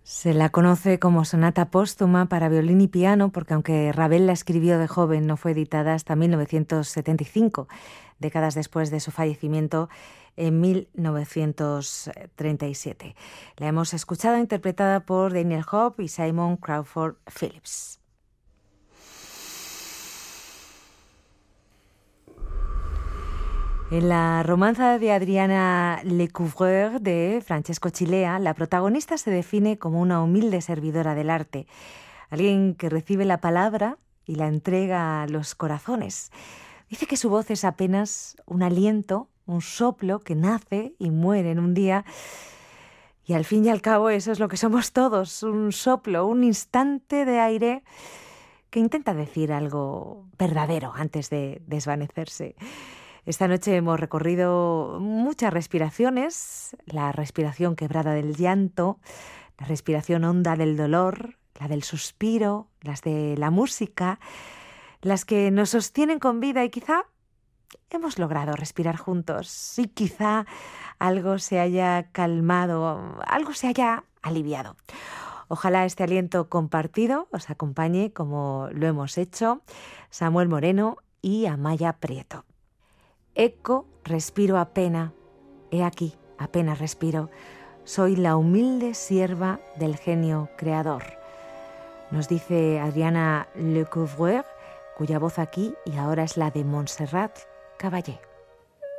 Se la conoce como sonata póstuma para violín y piano porque aunque Ravel la escribió de joven, no fue editada hasta 1975, décadas después de su fallecimiento en 1937. La hemos escuchado interpretada por Daniel Hope y Simon Crawford Phillips. En la romanza de Adriana Lecouvreur de Francesco Cilea, la protagonista se define como una humilde servidora del arte, alguien que recibe la palabra y la entrega a los corazones. Dice que su voz es apenas un aliento, un soplo que nace y muere en un día, y al fin y al cabo eso es lo que somos todos, un soplo, un instante de aire que intenta decir algo verdadero antes de desvanecerse. Esta noche hemos recorrido muchas respiraciones, la respiración quebrada del llanto, la respiración honda del dolor, la del suspiro, las de la música, las que nos sostienen con vida y quizá hemos logrado respirar juntos y quizá algo se haya calmado, algo se haya aliviado. Ojalá este aliento compartido os acompañe como lo hemos hecho Samuel Moreno y Amaya Prieto. Eco, respiro apenas, he aquí, apenas respiro, soy la humilde sierva del genio creador. Nos dice Adriana Lecouvreur, cuya voz aquí y ahora es la de Montserrat Caballé.